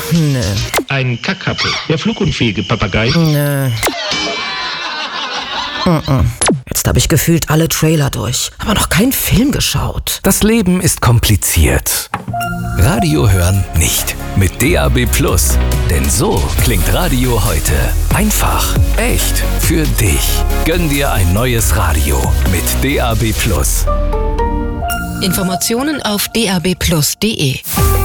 Nö. Ein Kackhaffe, der flugunfähige Papagei. Nö. Jetzt habe ich gefühlt alle Trailer durch, aber noch keinen Film geschaut. Das Leben ist kompliziert. Radio hören nicht. Mit DAB+. Denn so klingt Radio heute. Einfach, echt, für dich. Gönn dir ein neues Radio mit DAB+. Informationen auf dabplus.de.